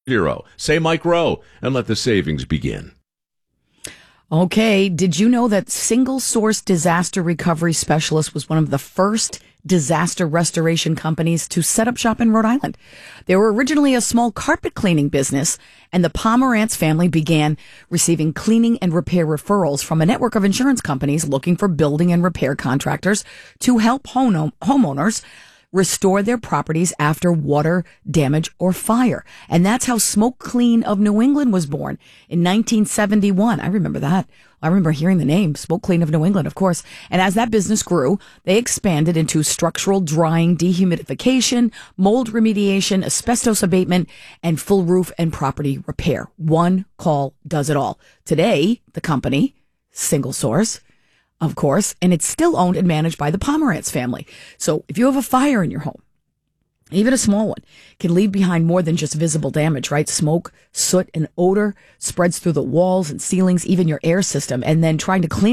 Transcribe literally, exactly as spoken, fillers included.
Zero. Say Mike Rowe and let the savings begin. Okay, did you know that Single Source Disaster Recovery Specialist was one of the first disaster restoration companies to set up shop in Rhode Island? They were originally a small carpet cleaning business, and the Pomerantz family began receiving cleaning and repair referrals from a network of insurance companies looking for building and repair contractors to help home- homeowners restore their properties after water damage or fire. And that's how Smoke Clean of New England was born in nineteen seventy-one. I remember that. I remember hearing the name, Smoke Clean of New England, of course. And as that business grew, they expanded into structural drying, dehumidification, mold remediation, asbestos abatement, and full roof and property repair. One call does it all. Today, the company, Single Source, of course, and it's still owned and managed by the Pomerantz family. So if you have a fire in your home, even a small one, can leave behind more than just visible damage, right? Smoke, soot, and odor spreads through the walls and ceilings, even your air system, and then trying to clean